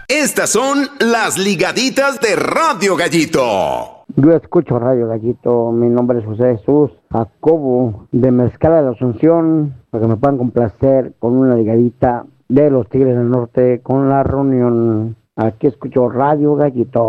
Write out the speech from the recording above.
Estas son las ligaditas de Radio Gallito. Yo escucho Radio Gallito, mi nombre es José Jesús Jacobo de Mezcala de la Asunción, para que me puedan complacer con una ligadita de los Tigres del Norte con la reunión. Aquí escucho Radio Gallito.